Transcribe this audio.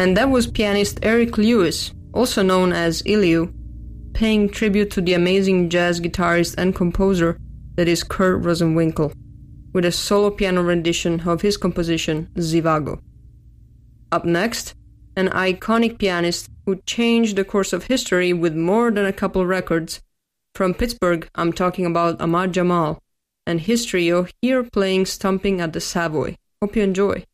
And that was pianist Eric Lewis, also known as Iliu, paying tribute to the amazing jazz guitarist and composer that is Kurt Rosenwinkel, with a solo piano rendition of his composition Zivago. Up next, an iconic pianist who changed the course of history with more than a couple records. From Pittsburgh, I'm talking about Ahmad Jamal, and his trio here playing Stomping at the Savoy. Hope you enjoy.